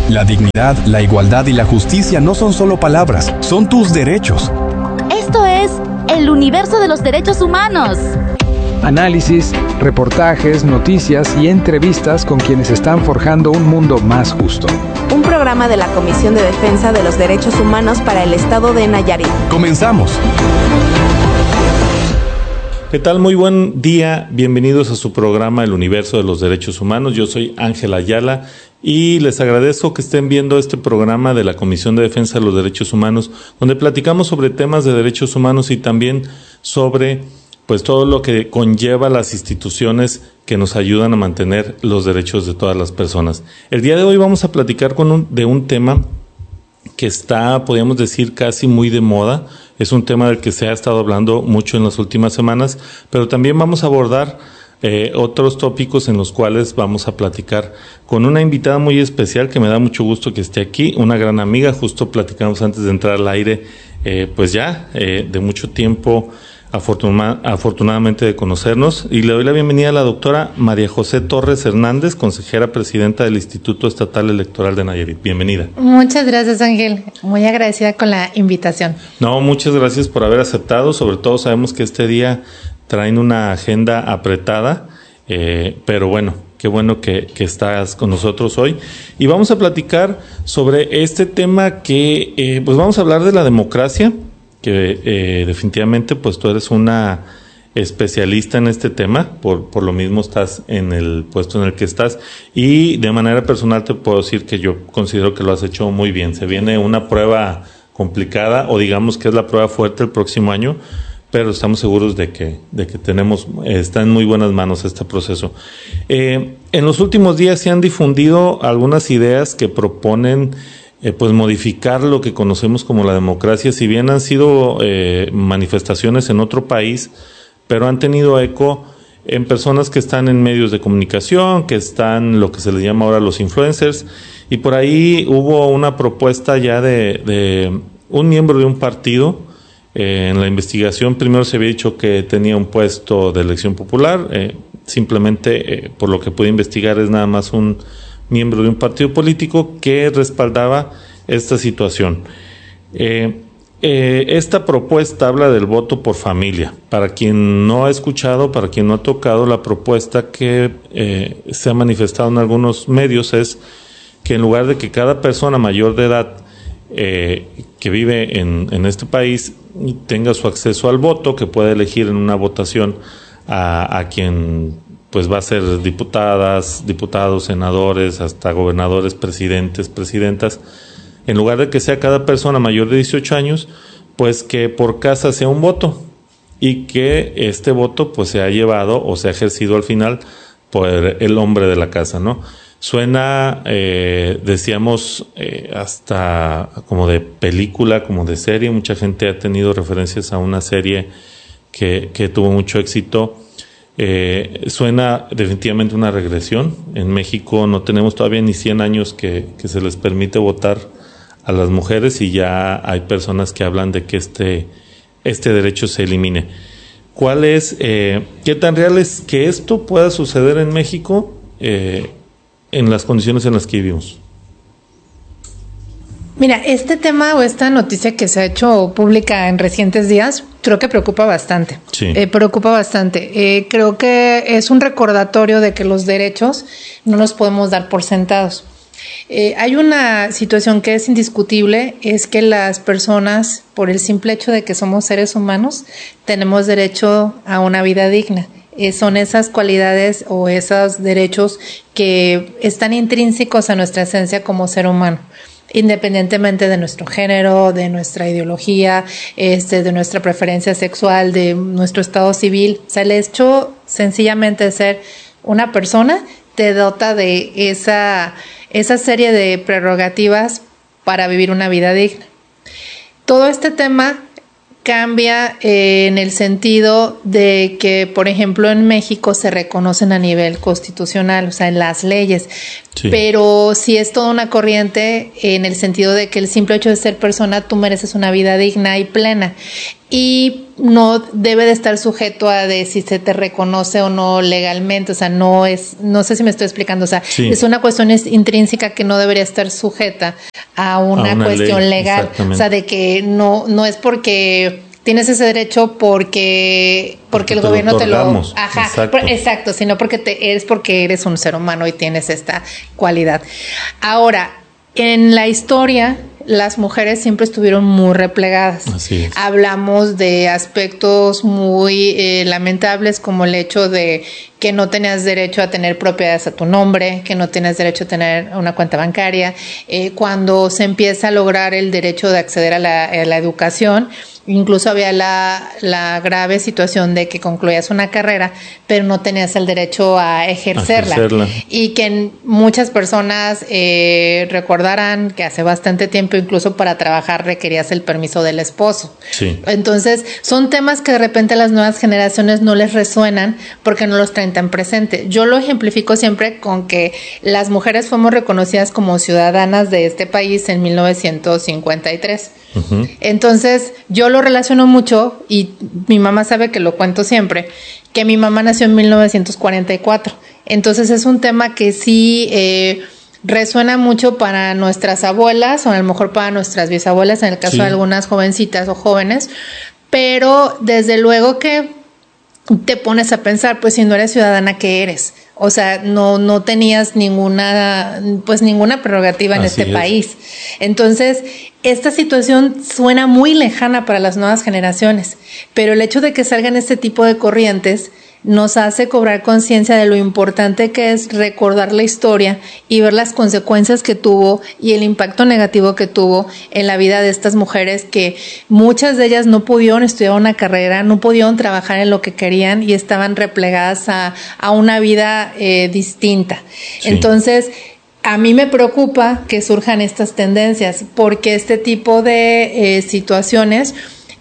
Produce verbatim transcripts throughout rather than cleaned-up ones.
La dignidad, la igualdad y la justicia no son solo palabras, son tus derechos. Esto es el universo de los derechos humanos. Análisis, reportajes, noticias y entrevistas con quienes están forjando un mundo más justo. Un programa de la Comisión de Defensa de los Derechos Humanos para el Estado de Nayarit. ¡Comenzamos! ¿Qué tal? Muy buen día. Bienvenidos a su programa El Universo de los Derechos Humanos. Yo soy Ángel Ayala y les agradezco que estén viendo este programa de la Comisión de Defensa de los Derechos Humanos, donde platicamos sobre temas de derechos humanos y también sobre pues todo lo que conlleva las instituciones que nos ayudan a mantener los derechos de todas las personas. El día de hoy vamos a platicar con un, de un tema que está, podríamos decir, casi muy de moda. Es un tema del que se ha estado hablando mucho en las últimas semanas, pero también vamos a abordar eh, otros tópicos en los cuales vamos a platicar con una invitada muy especial que me da mucho gusto que esté aquí, una gran amiga. Justo platicamos antes de entrar al aire, eh, pues ya eh, de mucho tiempo, Afortuna, afortunadamente de conocernos, y le doy la bienvenida a la doctora María José Torres Hernández, consejera presidenta del Instituto Estatal Electoral de Nayarit. Bienvenida. Muchas gracias, Ángel. Muy agradecida con la invitación. No, muchas gracias por haber aceptado. Sobre todo sabemos que este día traen una agenda apretada, eh, pero bueno, qué bueno que, que estás con nosotros hoy. Y vamos a platicar sobre este tema que, eh, pues vamos a hablar de la democracia, que eh, definitivamente pues tú eres una especialista en este tema, por, por lo mismo estás en el puesto en el que estás, y de manera personal te puedo decir que yo considero que lo has hecho muy bien. Se viene una prueba complicada, o digamos que es la prueba fuerte el próximo año, pero estamos seguros de que, de que tenemos, eh, está en muy buenas manos este proceso. Eh, en los últimos días se han difundido algunas ideas que proponen Eh, pues modificar lo que conocemos como la democracia, si bien han sido eh, manifestaciones en otro país, pero han tenido eco en personas que están en medios de comunicación, que están lo que se les llama ahora los influencers, y por ahí hubo una propuesta ya de, de un miembro de un partido. Eh, en la investigación primero se había dicho que tenía un puesto de elección popular, eh, simplemente eh, por lo que pude investigar es nada más un miembro de un partido político que respaldaba esta situación. Eh, eh, esta propuesta habla del voto por familia. Para quien no ha escuchado, para quien no ha tocado, la propuesta que eh, se ha manifestado en algunos medios es que en lugar de que cada persona mayor de edad eh, que vive en, en este país tenga su acceso al voto, que pueda elegir en una votación a, a quien pues va a ser diputadas, diputados, senadores, hasta gobernadores, presidentes, presidentas, en lugar de que sea cada persona mayor de dieciocho años, pues que por casa sea un voto, y que este voto pues se ha llevado o se ha ejercido al final por el hombre de la casa, ¿no? Suena, eh, decíamos, eh, hasta como de película, como de serie. Mucha gente ha tenido referencias a una serie que, que tuvo mucho éxito. Eh, suena definitivamente una regresión. En México no tenemos todavía ni cien años que, que se les permite votar a las mujeres, y ya hay personas que hablan de que este, este derecho se elimine. ¿Cuál es, eh, qué tan real es que esto pueda suceder en México eh, en las condiciones en las que vivimos? Mira, este tema o esta noticia que se ha hecho pública en recientes días, creo que preocupa bastante. Sí. Eh, preocupa bastante. Eh, creo que es un recordatorio de que los derechos no los podemos dar por sentados. Eh, hay una situación que es indiscutible, es que las personas, por el simple hecho de que somos seres humanos, tenemos derecho a una vida digna. Eh, son esas cualidades o esos derechos que están intrínsecos a nuestra esencia como ser humano, independientemente de nuestro género, de nuestra ideología, este, de nuestra preferencia sexual, de nuestro estado civil. O sea, el hecho sencillamente de ser una persona te dota de esa, esa serie de prerrogativas para vivir una vida digna. Todo este tema cambia eh, en el sentido de que, por ejemplo, en México se reconocen a nivel constitucional, o sea, en las leyes, Sí. Pero sí es toda una corriente en el sentido de que el simple hecho de ser persona, tú mereces una vida digna y plena. Y no debe de estar sujeto a de si se te reconoce o no legalmente, o sea, no es, no sé si me estoy explicando, o sea, sí. es una cuestión intrínseca que no debería estar sujeta a una, a una cuestión ley, legal, o sea, de que no, no es porque tienes ese derecho porque porque, porque el gobierno te lo ajá, exacto. exacto, sino porque te eres porque eres un ser humano y tienes esta cualidad. Ahora, en la historia las mujeres siempre estuvieron muy replegadas. Así es. Hablamos de aspectos muy eh, lamentables como el hecho de que no tenías derecho a tener propiedades a tu nombre, que no tenías derecho a tener una cuenta bancaria. Eh, cuando se empieza a lograr el derecho de acceder a la, a la educación, incluso había la, la grave situación de que concluías una carrera, pero no tenías el derecho a ejercerla. A ejercerla. Y que muchas personas eh, recordarán que hace bastante tiempo incluso para trabajar requerías el permiso del esposo. Sí. Entonces, son temas que de repente a las nuevas generaciones no les resuenan porque no los traen tan presente. Yo lo ejemplifico siempre con que las mujeres fuimos reconocidas como ciudadanas de este país en mil novecientos cincuenta y tres. Uh-huh. Entonces, yo lo relaciono mucho y mi mamá sabe que lo cuento siempre, que mi mamá nació en mil novecientos cuarenta y cuatro. Entonces, es un tema que sí eh, resuena mucho para nuestras abuelas o a lo mejor para nuestras bisabuelas, en el caso sí. de algunas jovencitas o jóvenes, pero desde luego que te pones a pensar, pues si no eres ciudadana, ¿qué eres? O sea, no, no tenías ninguna, pues ninguna prerrogativa en Así este es. país. Entonces, esta situación suena muy lejana para las nuevas generaciones, pero el hecho de que salgan este tipo de corrientes nos hace cobrar conciencia de lo importante que es recordar la historia y ver las consecuencias que tuvo y el impacto negativo que tuvo en la vida de estas mujeres, que muchas de ellas no pudieron estudiar una carrera, no pudieron trabajar en lo que querían y estaban replegadas a, a una vida eh, distinta. Sí. Entonces, a mí me preocupa que surjan estas tendencias porque este tipo de eh, situaciones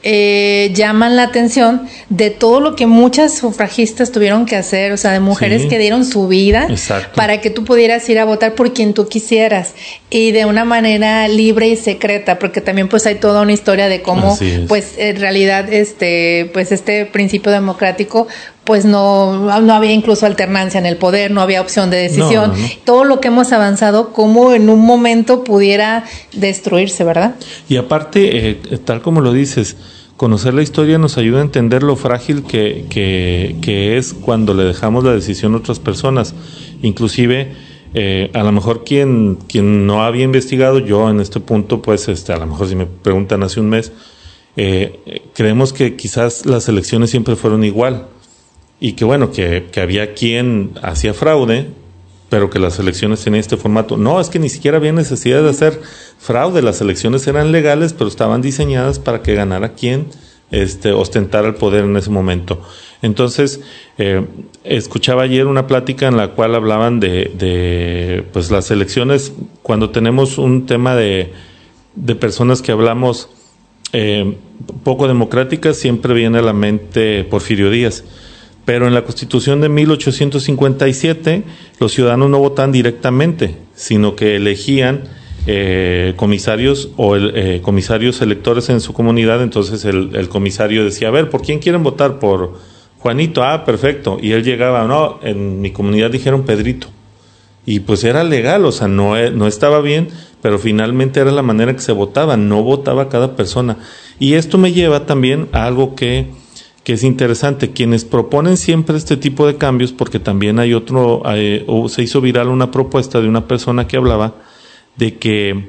Eh, llaman la atención de todo lo que muchas sufragistas tuvieron que hacer, o sea, de mujeres sí. que dieron su vida Exacto. para que tú pudieras ir a votar por quien tú quisieras y de una manera libre y secreta, porque también pues hay toda una historia de cómo pues en realidad este pues este principio democrático pues no, no había incluso alternancia en el poder, no había opción de decisión, no, no, no. todo lo que hemos avanzado, cómo en un momento pudiera destruirse, ¿verdad? Y aparte, eh, tal como lo dices, conocer la historia nos ayuda a entender lo frágil que, que, que es cuando le dejamos la decisión a otras personas. Inclusive, eh, a lo mejor quien, quien no había investigado, yo en este punto, pues este, a lo mejor si me preguntan hace un mes, eh, creemos que quizás las elecciones siempre fueron igual. Y que bueno, que, que había quien hacía fraude, pero que las elecciones tenían este formato. No, es que ni siquiera había necesidad de hacer fraude. Las elecciones eran legales, pero estaban diseñadas para que ganara quien este, ostentara el poder en ese momento. Entonces, eh, escuchaba ayer una plática en la cual hablaban de, de pues las elecciones, cuando tenemos un tema de, de personas que hablamos eh, poco democráticas, siempre viene a la mente Porfirio Díaz. Pero en la Constitución de mil ochocientos cincuenta y siete los ciudadanos no votaban directamente, sino que elegían eh, comisarios o el, eh, comisarios electores en su comunidad. Entonces el, el comisario decía, a ver, ¿por quién quieren votar? Por Juanito. Ah, perfecto. Y él llegaba, no, en mi comunidad dijeron Pedrito. Y pues era legal, o sea, no, no estaba bien, pero finalmente era la manera que se votaba, no votaba cada persona. Y esto me lleva también a algo que... que es interesante, quienes proponen siempre este tipo de cambios, porque también hay otro, eh, se hizo viral una propuesta de una persona que hablaba de que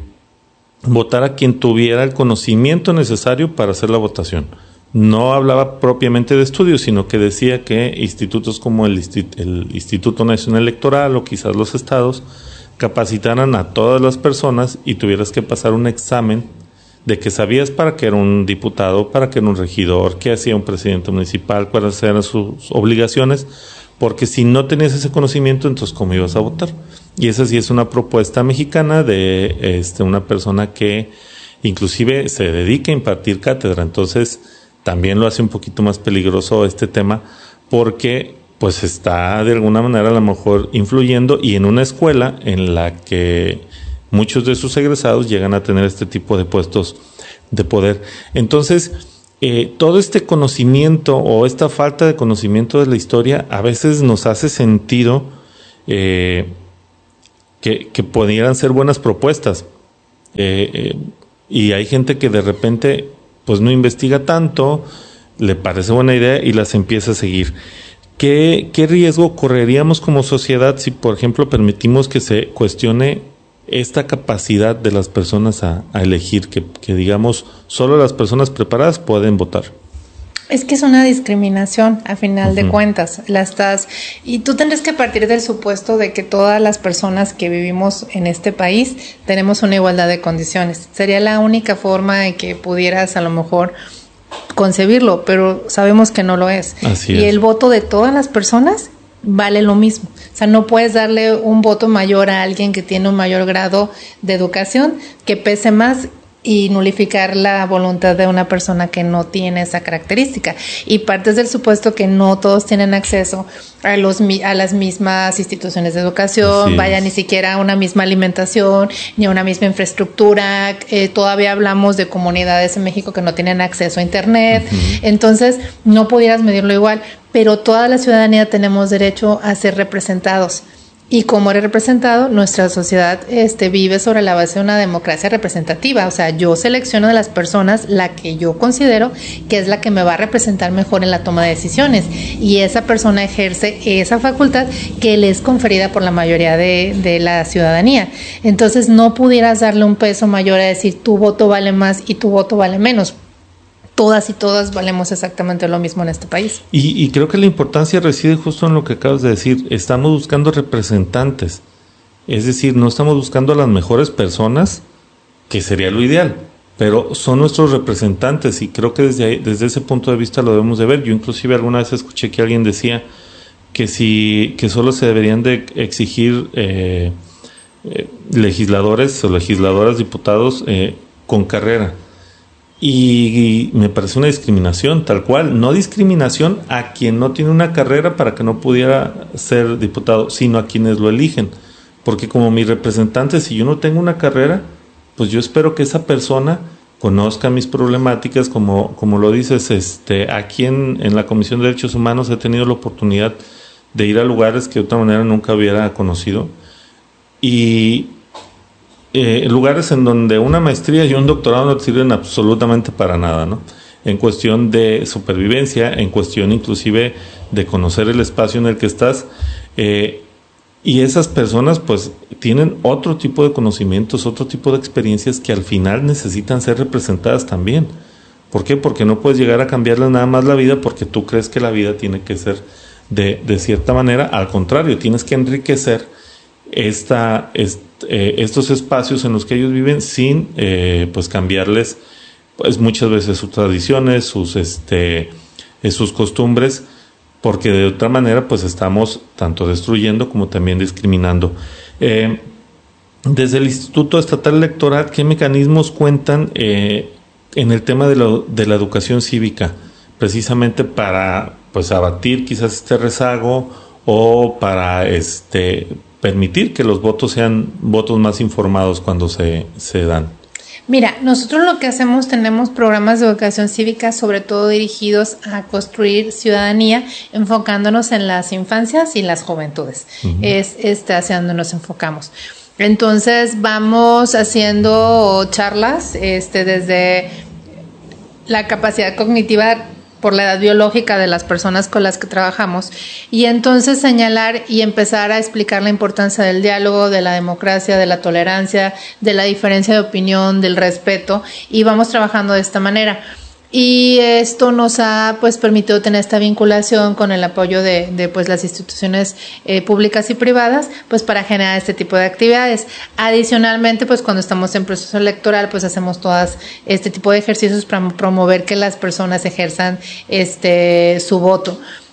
votara quien tuviera el conocimiento necesario para hacer la votación. No hablaba propiamente de estudios, sino que decía que institutos como el, Instit- el Instituto Nacional Electoral o quizás los estados capacitaran a todas las personas y tuvieras que pasar un examen de que sabías para qué era un diputado, para qué era un regidor, qué hacía un presidente municipal, cuáles eran sus obligaciones, porque si no tenías ese conocimiento, entonces ¿cómo ibas a votar? Y esa sí es una propuesta mexicana de este, una persona que inclusive se dedica a impartir cátedra, entonces también lo hace un poquito más peligroso este tema, porque pues está de alguna manera a lo mejor influyendo, y en una escuela en la que muchos de sus egresados llegan a tener este tipo de puestos de poder. Entonces, eh, todo este conocimiento o esta falta de conocimiento de la historia a veces nos hace sentido eh, que, que pudieran ser buenas propuestas. Eh, eh, y hay gente que de repente pues no investiga tanto, le parece buena idea y las empieza a seguir. ¿Qué, qué riesgo correríamos como sociedad si, por ejemplo, permitimos que se cuestione esta capacidad de las personas a, a elegir, que, que digamos solo las personas preparadas pueden votar? Es que es una discriminación, a final uh-huh. de cuentas. La estás, y tú tendrías que partir del supuesto de que todas las personas que vivimos en este país tenemos una igualdad de condiciones. Sería la única forma en que pudieras a lo mejor concebirlo, pero sabemos que no lo es. Así y es. El voto de todas las personas vale lo mismo. O sea, no puedes darle un voto mayor a alguien que tiene un mayor grado de educación, que pese más, y nulificar la voluntad de una persona que no tiene esa característica. Y partes del supuesto que no todos tienen acceso a los a las mismas instituciones de educación, vaya, ni siquiera a una misma alimentación, ni a una misma infraestructura. Eh, todavía hablamos de comunidades en México que no tienen acceso a internet. Uh-huh. Entonces, no pudieras medirlo igual, pero toda la ciudadanía tenemos derecho a ser representados. Y como eres representado, nuestra sociedad este, vive sobre la base de una democracia representativa. O sea, yo selecciono de las personas la que yo considero que es la que me va a representar mejor en la toma de decisiones. Y esa persona ejerce esa facultad que le es conferida por la mayoría de, de la ciudadanía. Entonces, no pudieras darle un peso mayor a decir tu voto vale más y tu voto vale menos. Todas y todas valemos exactamente lo mismo en este país. Y, y creo que la importancia reside justo en lo que acabas de decir. Estamos buscando representantes. Es decir, no estamos buscando a las mejores personas, que sería lo ideal, pero son nuestros representantes, y creo que desde ahí, desde ese punto de vista lo debemos de ver. Yo inclusive alguna vez escuché que alguien decía que si que solo se deberían de exigir eh, eh, legisladores o legisladoras, diputados eh, con carrera. Y me parece una discriminación, tal cual. No discriminación a quien no tiene una carrera para que no pudiera ser diputado, sino a quienes lo eligen. Porque como mi representante, si yo no tengo una carrera, pues yo espero que esa persona conozca mis problemáticas, como, como lo dices. Este, aquí en, en la Comisión de Derechos Humanos he tenido la oportunidad de ir a lugares que de otra manera nunca hubiera conocido. Y Eh, lugares en donde una maestría y un doctorado no te sirven absolutamente para nada, ¿no? En cuestión de supervivencia, en cuestión inclusive de conocer el espacio en el que estás, eh, y esas personas pues tienen otro tipo de conocimientos, otro tipo de experiencias que al final necesitan ser representadas también. ¿Por qué? Porque no puedes llegar a cambiarles nada más la vida porque tú crees que la vida tiene que ser de, de cierta manera. Al contrario, tienes que enriquecer esta, esta Eh, estos espacios en los que ellos viven sin eh, pues cambiarles pues muchas veces sus tradiciones, sus este eh, sus costumbres, porque de otra manera pues estamos tanto destruyendo como también discriminando. Eh, desde el Instituto Estatal Electoral, ¿qué mecanismos cuentan eh, en el tema de la, de la educación cívica, precisamente para pues abatir quizás este rezago o para este permitir que los votos sean votos más informados cuando se, se dan? Mira, nosotros lo que hacemos, tenemos programas de educación cívica, sobre todo dirigidos a construir ciudadanía, enfocándonos en las infancias y las juventudes. Uh-huh. Es este, hacia donde nos enfocamos. Entonces, vamos haciendo charlas este, desde la capacidad cognitiva por la edad biológica de las personas con las que trabajamos, y entonces señalar y empezar a explicar la importancia del diálogo, de la democracia, de la tolerancia, de la diferencia de opinión, del respeto, y vamos trabajando de esta manera. Y esto nos ha pues permitido tener esta vinculación con el apoyo de, de pues las instituciones eh, públicas y privadas, pues para generar este tipo de actividades. Adicionalmente, pues cuando estamos en proceso electoral, pues hacemos todas este tipo de ejercicios para promover que las personas ejerzan este su voto.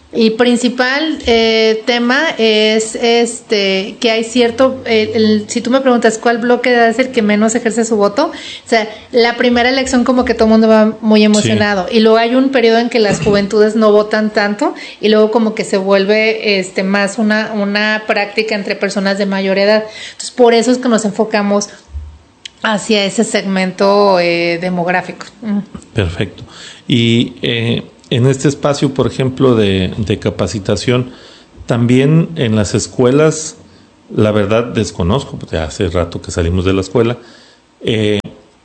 Y principal eh, tema es este que hay cierto, eh, el, si tú me preguntas cuál bloque de edad es el que menos ejerce su voto, o sea, la primera elección como que todo el mundo va muy emocionado, sí. Y luego hay un periodo en que las juventudes no votan tanto y luego como que se vuelve este más una, una práctica entre personas de mayor edad. Entonces por eso es que nos enfocamos hacia ese segmento eh, demográfico. Perfecto. Y eh, en este espacio, por ejemplo, de, de capacitación, también en las escuelas, la verdad desconozco, porque hace rato que salimos de la escuela, eh,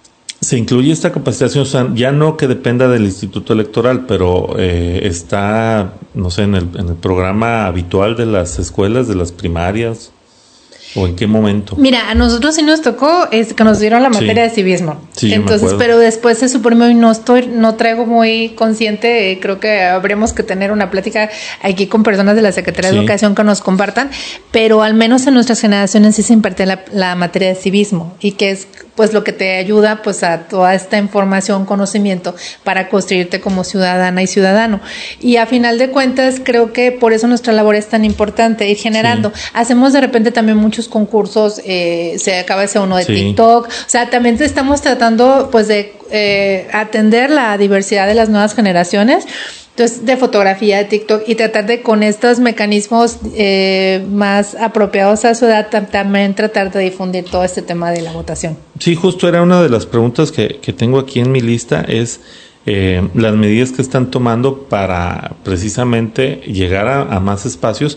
se incluye esta capacitación, o sea, ya no que dependa del Instituto Electoral, pero eh, está, no sé, en el, en el programa habitual de las escuelas, de las primarias. ¿O en qué momento? Mira, a nosotros sí nos tocó es que nos dieron la materia sí. de civismo. Sí, entonces, pero después se suprimió y no estoy, no traigo muy consciente, eh, creo que habríamos que tener una plática aquí con personas de la Secretaría sí. de Educación que nos compartan, pero al menos en nuestras generaciones sí se imparte la, la materia de civismo y que es pues lo que te ayuda pues a toda esta información, conocimiento para construirte como ciudadana y ciudadano. Y a final de cuentas creo que por eso nuestra labor es tan importante, ir generando. Sí. Hacemos de repente también muchos concursos, eh, se acaba de hacer uno de sí. TikTok, o sea, también estamos tratando pues de eh, atender la diversidad de las nuevas generaciones. Entonces, de fotografía, de TikTok, y tratar de con estos mecanismos eh, más apropiados a su edad, también tratar de difundir todo este tema de la votación. Sí, justo era una de las preguntas que, que tengo aquí en mi lista, es eh, las medidas que están tomando para precisamente llegar a, a más espacios.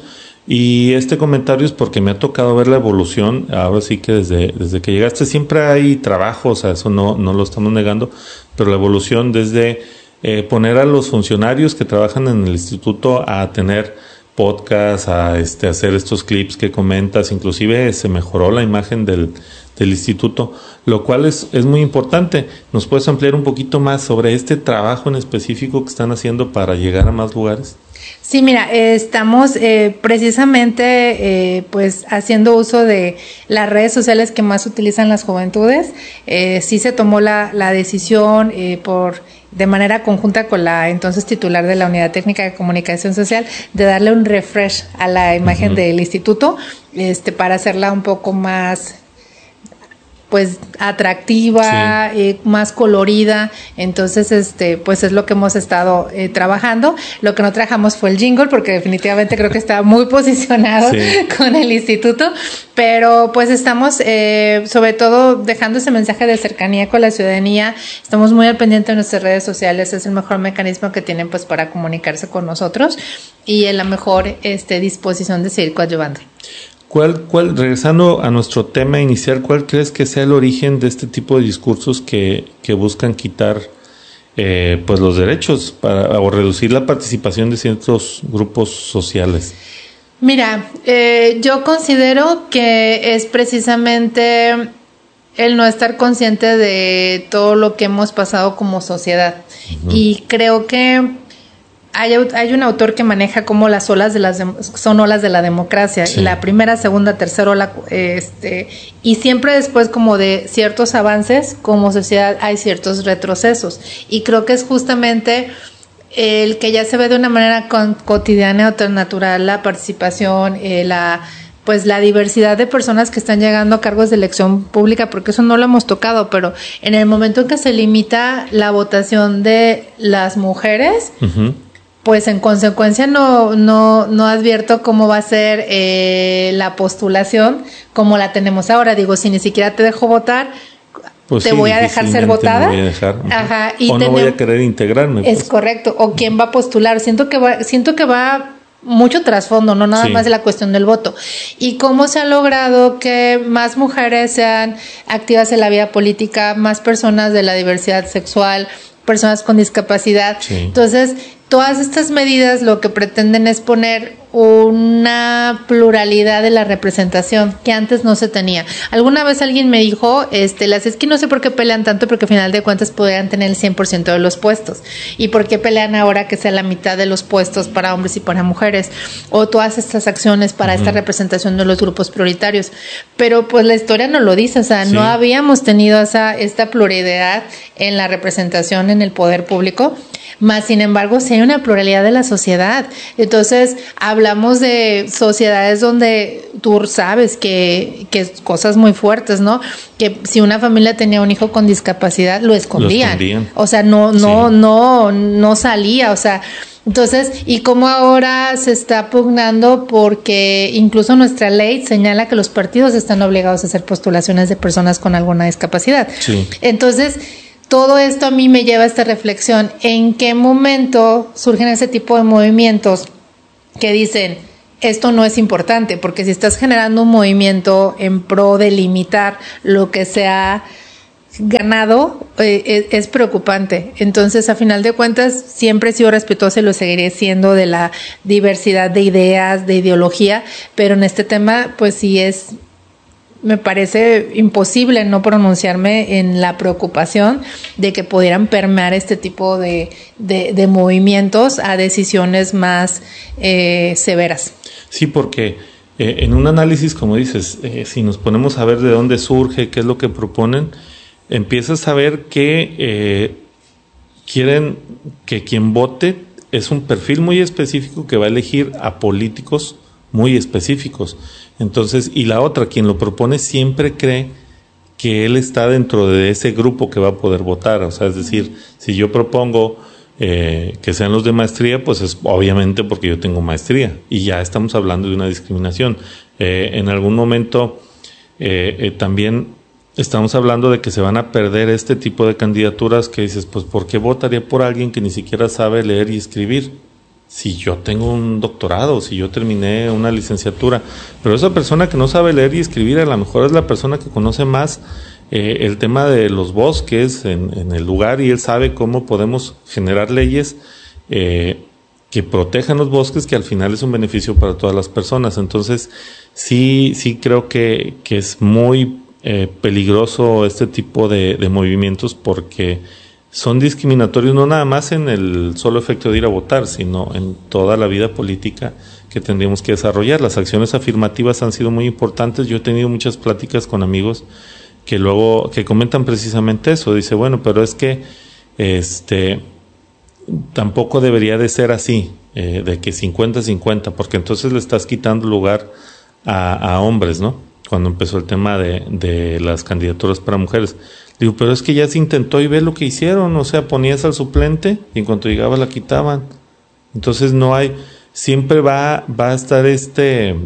Y este comentario es porque me ha tocado ver la evolución, ahora sí que desde, desde que llegaste siempre hay trabajo, o sea, eso no, no lo estamos negando, pero la evolución desde Eh, poner a los funcionarios que trabajan en el instituto a tener podcasts, a este, hacer estos clips que comentas, inclusive se mejoró la imagen del, del instituto, lo cual es, es muy importante. ¿Nos puedes ampliar un poquito más sobre este trabajo en específico que están haciendo para llegar a más lugares? Sí, mira, eh, estamos eh, precisamente eh, pues haciendo uso de las redes sociales que más utilizan las juventudes. Eh, sí se tomó la, la decisión eh, por de manera conjunta con la entonces titular de la Unidad Técnica de Comunicación Social de darle un refresh a la imagen uh-huh. del instituto, este, para hacerla un poco más pues atractiva, sí. eh, más colorida. Entonces este pues es lo que hemos estado eh, trabajando. Lo que no trabajamos fue el jingle porque definitivamente creo que está muy posicionado sí. con el instituto, pero pues estamos eh, sobre todo dejando ese mensaje de cercanía con la ciudadanía. Estamos muy al pendiente de nuestras redes sociales, es el mejor mecanismo que tienen pues para comunicarse con nosotros y en la mejor este disposición de seguir coadyuvando. ¿Cuál, cuál, regresando a nuestro tema inicial, cuál crees que sea el origen de este tipo de discursos que, que buscan quitar eh, pues los derechos para, o reducir la participación de ciertos grupos sociales? Mira, eh, yo considero que es precisamente el no estar consciente de todo lo que hemos pasado como sociedad. Uh-huh. Y creo que Hay, hay un autor que maneja como las olas de las de, son olas de la democracia, sí. la primera, segunda, tercera ola, este, y siempre después como de ciertos avances como sociedad hay ciertos retrocesos, y creo que es justamente el que ya se ve de una manera con, cotidiana o natural la participación, eh, la pues la diversidad de personas que están llegando a cargos de elección pública, porque eso no lo hemos tocado, pero en el momento en que se limita la votación de las mujeres, uh-huh. pues en consecuencia no no no advierto cómo va a ser eh, la postulación como la tenemos ahora. Digo, si ni siquiera te dejo votar, pues te sí, voy a dejar ser votada. Voy a dejar. Ajá, y o no voy a querer integrarme. Es pues. correcto. O quién va a postular. Siento que va, siento que va mucho trasfondo, no nada sí. más de la cuestión del voto. Y cómo se ha logrado que más mujeres sean activas en la vida política, más personas de la diversidad sexual, personas con discapacidad. Sí. Entonces, todas estas medidas lo que pretenden es poner una pluralidad de la representación que antes no se tenía. Alguna vez alguien me dijo, este, las es que no sé por qué pelean tanto, porque al final de cuentas podrían tener el cien por ciento de los puestos. ¿Y por qué pelean ahora que sea la mitad de los puestos para hombres y para mujeres? O todas estas acciones para uh-huh. esta representación de los grupos prioritarios. Pero pues la historia no lo dice, o sea, sí. no habíamos tenido esa esta pluralidad en la representación en el poder público Más sin embargo, sí hay una pluralidad de la sociedad. Entonces, hablamos de sociedades donde tú sabes que, que cosas muy fuertes, ¿no? Que si una familia tenía un hijo con discapacidad, lo escondían. Lo escondían. O sea, no, no, sí. no, no salía, o sea. Entonces, y cómo ahora se está pugnando porque incluso nuestra ley señala que los partidos están obligados a hacer postulaciones de personas con alguna discapacidad. Sí. Entonces, todo esto a mí me lleva a esta reflexión. ¿En qué momento surgen ese tipo de movimientos que dicen, esto no es importante? Porque si estás generando un movimiento en pro de limitar lo que sea ganado, eh, es, es preocupante. Entonces, a final de cuentas, siempre he sido respetuosa y lo seguiré siendo de la diversidad de ideas, de ideología, pero en este tema, pues sí es, me parece imposible no pronunciarme en la preocupación de que pudieran permear este tipo de, de, de movimientos a decisiones más eh, severas. Sí, porque eh, en un análisis, como dices, eh, si nos ponemos a ver de dónde surge, qué es lo que proponen, empiezas a ver que eh, quieren que quien vote es un perfil muy específico que va a elegir a políticos muy específicos. Entonces, y la otra, quien lo propone siempre cree que él está dentro de ese grupo que va a poder votar. O sea, es decir, si yo propongo eh, que sean los de maestría, pues es obviamente porque yo tengo maestría. Y ya estamos hablando de una discriminación. Eh, en algún momento eh, eh, también estamos hablando de que se van a perder este tipo de candidaturas que dices, pues ¿por qué votaría por alguien que ni siquiera sabe leer y escribir? Si yo tengo un doctorado, si yo terminé una licenciatura, pero esa persona que no sabe leer y escribir a lo mejor es la persona que conoce más eh, el tema de los bosques en, en el lugar y él sabe cómo podemos generar leyes eh, que protejan los bosques, que al final es un beneficio para todas las personas. Entonces sí, sí creo que, que es muy Eh, peligroso este tipo de, de movimientos porque son discriminatorios no nada más en el solo efecto de ir a votar, sino en toda la vida política que tendríamos que desarrollar. Las acciones afirmativas han sido muy importantes. Yo he tenido muchas pláticas con amigos que luego que comentan precisamente eso. Dice, bueno, pero es que este tampoco debería de ser así, eh, de que cincuenta cincuenta, porque entonces le estás quitando lugar a, a hombres, ¿no? Cuando empezó el tema de, de las candidaturas para mujeres. Digo, pero es que ya se intentó y ve lo que hicieron, o sea, ponías al suplente y en cuanto llegaba la quitaban. Entonces no hay, siempre va, va a estar este,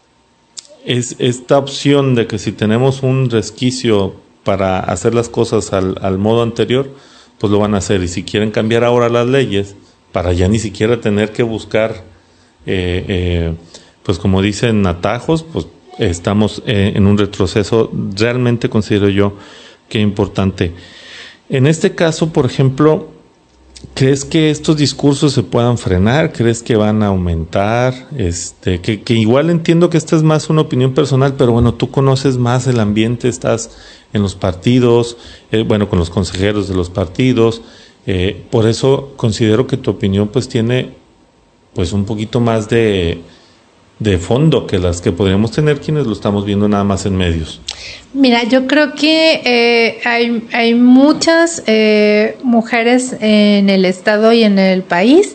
es, esta opción de que si tenemos un resquicio para hacer las cosas al, al modo anterior, pues lo van a hacer. Y si quieren cambiar ahora las leyes, para ya ni siquiera tener que buscar, eh, eh, pues como dicen, atajos, pues estamos eh, en un retroceso, realmente considero yo que es importante. En este caso, por ejemplo, ¿crees que estos discursos se puedan frenar? ¿Crees que van a aumentar? Este, que, que igual entiendo que esta es más una opinión personal, pero bueno, tú conoces más el ambiente, estás en los partidos, eh, bueno, con los consejeros de los partidos, eh, por eso considero que tu opinión pues tiene pues un poquito más de de fondo que las que podríamos tener quienes lo estamos viendo nada más en medios. Mira, yo creo que eh, hay, hay muchas eh, mujeres en el estado y en el país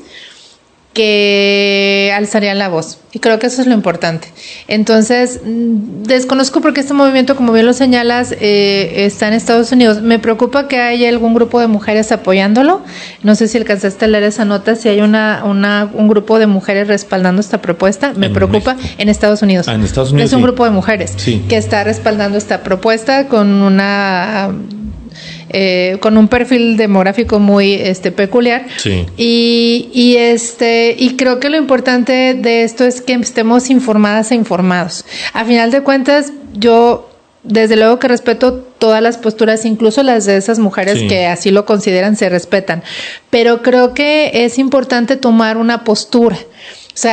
que alzarían la voz. Y creo que eso es lo importante. Entonces, desconozco porque este movimiento, como bien lo señalas, eh, está en Estados Unidos. Me preocupa que haya algún grupo de mujeres apoyándolo. No sé si alcanzaste a leer esa nota, si hay una, una un grupo de mujeres respaldando esta propuesta. Me en preocupa México. En Estados Unidos. Ah, en Estados Unidos. Es un sí. grupo de mujeres sí. que está respaldando esta propuesta con una... Eh, con un perfil demográfico muy este peculiar sí. y, y este y creo que lo importante de esto es que estemos informadas e informados. A final de cuentas, yo desde luego que respeto todas las posturas, incluso las de esas mujeres sí. que así lo consideran, se respetan, pero creo que es importante tomar una postura. O sea,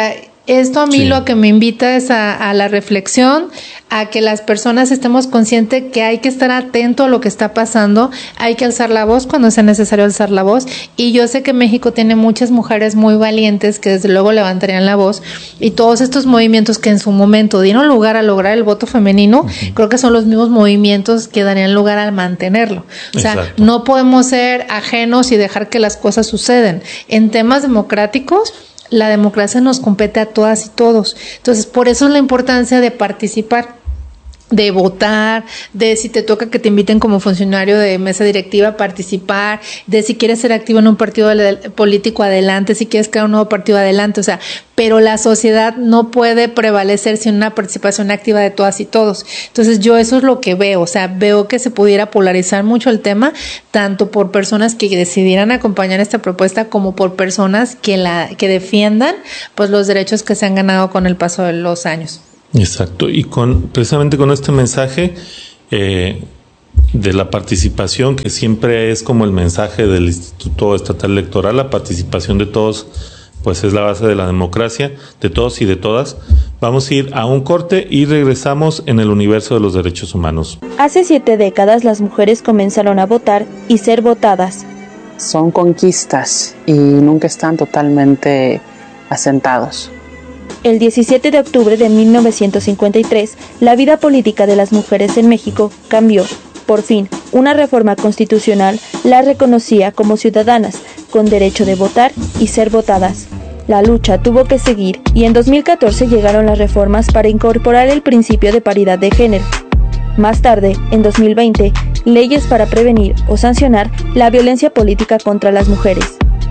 Esto a mí Sí. lo que me invita es a, a la reflexión, a que las personas estemos conscientes que hay que estar atento a lo que está pasando, hay que alzar la voz cuando sea necesario alzar la voz, y yo sé que México tiene muchas mujeres muy valientes que desde luego levantarían la voz, y todos estos movimientos que en su momento dieron lugar a lograr el voto femenino, uh-huh. creo que son los mismos movimientos que darían lugar al mantenerlo. O sea, Exacto. no podemos ser ajenos y dejar que las cosas suceden. En temas democráticos, la democracia nos compete a todas y todos. Entonces, por eso es la importancia de participar, de votar, de si te toca que te inviten como funcionario de mesa directiva, participar, de si quieres ser activo en un partido político, adelante, si quieres crear un nuevo partido, adelante, o sea, pero la sociedad no puede prevalecer sin una participación activa de todas y todos. Entonces yo eso es lo que veo, o sea, veo que se pudiera polarizar mucho el tema, tanto por personas que decidieran acompañar esta propuesta como por personas que la que defiendan pues los derechos que se han ganado con el paso de los años. Exacto, y con precisamente con este mensaje eh, de la participación, que siempre es como el mensaje del Instituto Estatal Electoral, la participación de todos, pues es la base de la democracia, de todos y de todas. Vamos a ir a un corte y regresamos en el universo de los derechos humanos. Hace siete décadas las mujeres comenzaron a votar y ser votadas. Son conquistas y nunca están totalmente asentados. El diecisiete de octubre de mil novecientos cincuenta y tres, la vida política de las mujeres en México cambió. Por fin, una reforma constitucional las reconocía como ciudadanas, con derecho de votar y ser votadas. La lucha tuvo que seguir y en dos mil catorce llegaron las reformas para incorporar el principio de paridad de género. Más tarde, en dos mil veinte, leyes para prevenir o sancionar la violencia política contra las mujeres.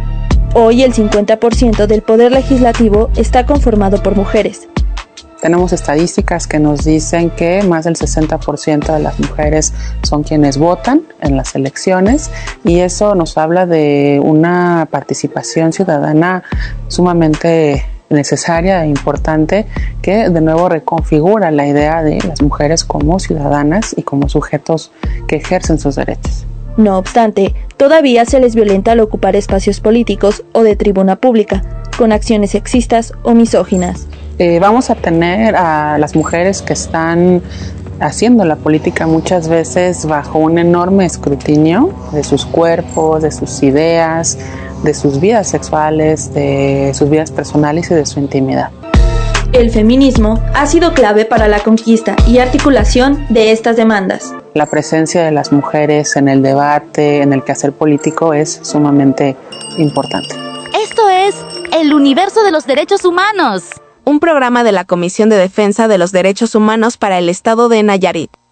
Hoy el cincuenta por ciento del poder legislativo está conformado por mujeres. Tenemos estadísticas que nos dicen que más del sesenta por ciento de las mujeres son quienes votan en las elecciones y eso nos habla de una participación ciudadana sumamente necesaria e importante que de nuevo reconfigura la idea de las mujeres como ciudadanas y como sujetos que ejercen sus derechos. No obstante, todavía se les violenta al ocupar espacios políticos o de tribuna pública, con acciones sexistas o misóginas. Eh, vamos a tener a las mujeres que están haciendo la política muchas veces bajo un enorme escrutinio de sus cuerpos, de sus ideas, de sus vidas sexuales, de sus vidas personales y de su intimidad. El feminismo ha sido clave para la conquista y articulación de estas demandas. La presencia de las mujeres en el debate, en el quehacer político es sumamente importante. Esto es El Universo de los Derechos Humanos, un programa de la Comisión de Defensa de los Derechos Humanos para el Estado de Nayarit.